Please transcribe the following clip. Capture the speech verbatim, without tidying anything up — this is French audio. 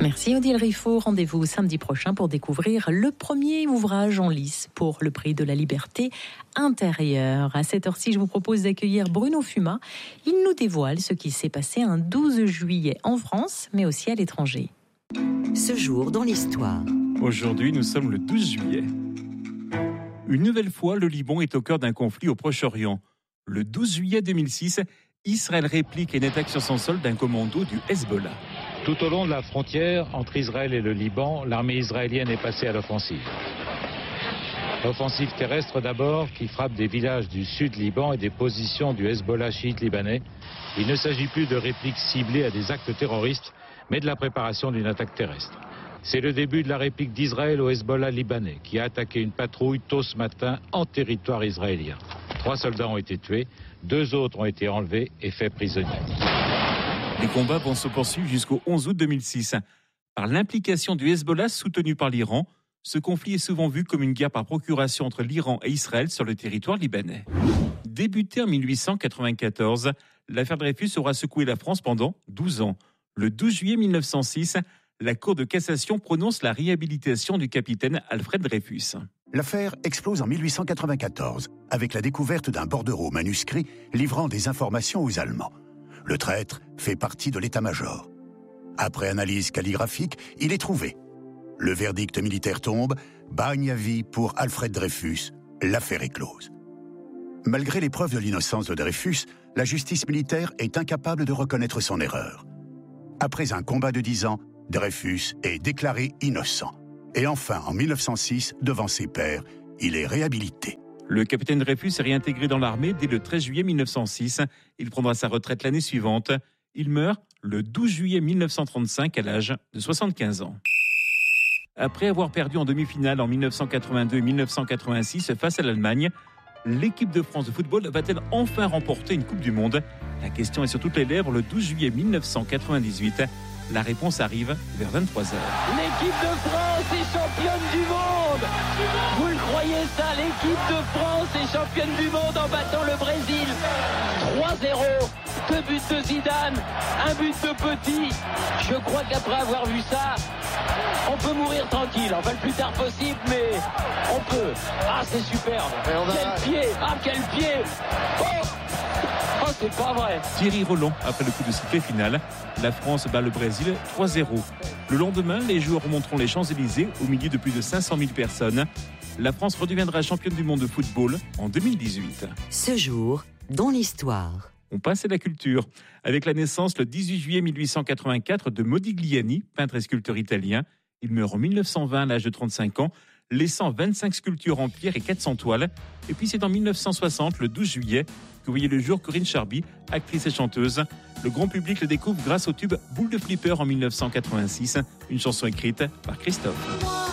Merci Odile Riffaut. Rendez-vous samedi prochain pour découvrir le premier ouvrage en lice pour le prix de la liberté intérieure. À cette heure-ci, je vous propose d'accueillir Bruno Fumat. Il nous dévoile ce qui s'est passé un douze juillet en France, mais aussi à l'étranger. Ce jour dans l'histoire. Aujourd'hui, nous sommes le douze juillet. Une nouvelle fois, le Liban est au cœur d'un conflit au Proche-Orient. Le douze juillet deux mille six, Israël réplique et attaque sur son sol d'un commando du Hezbollah. Tout au long de la frontière entre Israël et le Liban, l'armée israélienne est passée à l'offensive. Offensive terrestre d'abord, qui frappe des villages du sud Liban et des positions du Hezbollah chiite libanais. Il ne s'agit plus de répliques ciblées à des actes terroristes, mais de la préparation d'une attaque terrestre. C'est le début de la réplique d'Israël au Hezbollah libanais, qui a attaqué une patrouille tôt ce matin en territoire israélien. Trois soldats ont été tués, deux autres ont été enlevés et faits prisonniers. Les combats vont se poursuivre jusqu'au onze août deux mille six. Par l'implication du Hezbollah soutenu par l'Iran, ce conflit est souvent vu comme une guerre par procuration entre l'Iran et Israël sur le territoire libanais. Débutée en mille huit cent quatre-vingt-quatorze, l'affaire Dreyfus aura secoué la France pendant douze ans. Le douze juillet mille neuf cent six, la Cour de cassation prononce la réhabilitation du capitaine Alfred Dreyfus. L'affaire explose en mille huit cent quatre-vingt-quatorze, avec la découverte d'un bordereau manuscrit livrant des informations aux Allemands. Le traître fait partie de l'état-major. Après analyse calligraphique, il est trouvé. Le verdict militaire tombe, bagne à vie pour Alfred Dreyfus. L'affaire est close. Malgré les preuves de l'innocence de Dreyfus, la justice militaire est incapable de reconnaître son erreur. Après un combat de dix ans, Dreyfus est déclaré innocent. Et enfin, en mille neuf cent six, devant ses pairs, il est réhabilité. Le capitaine Dreyfus est réintégré dans l'armée dès le treize juillet mille neuf cent six. Il prendra sa retraite l'année suivante. Il meurt le douze juillet mille neuf cent trente-cinq à l'âge de soixante-quinze ans. Après avoir perdu en demi-finale en mille neuf cent quatre-vingt-deux et mille neuf cent quatre-vingt-six face à l'Allemagne, l'équipe de France de football va-t-elle enfin remporter une Coupe du Monde ? La question est sur toutes les lèvres le douze juillet mille neuf cent quatre-vingt-dix-huit. La réponse arrive vers vingt-trois heures. L'équipe de France est championne du monde. Vous le croyez ça? L'équipe de France est championne du monde en battant le Brésil. trois zéro. Deux buts de Zidane, un but de Petit. Je crois qu'après avoir vu ça, on peut mourir tranquille. Enfin, le plus tard possible, mais on peut. Ah, c'est superbe. Quel pied. Ah, quel pied. Oh, oh c'est pas vrai. Thierry Roland, après le coup de sifflet final, la France bat le Brésil trois zéro. Le lendemain, les joueurs remonteront les Champs-Élysées au milieu de plus de cinq cent mille personnes. La France redeviendra championne du monde de football en deux mille dix-huit. Ce jour dans l'histoire. On passe à la culture. Avec la naissance le dix-huit juillet mille huit cent quatre-vingt-quatre de Modigliani, peintre et sculpteur italien. Il meurt en mille neuf cent vingt à l'âge de trente-cinq ans, laissant vingt-cinq sculptures en pierre et quatre cents toiles. Et puis c'est en mille neuf cent soixante, le douze juillet, que voyait le jour Corinne Charby, actrice et chanteuse. Le grand public le découvre grâce au tube Boule de Flipper en mille neuf cent quatre-vingt-six, une chanson écrite par Christophe.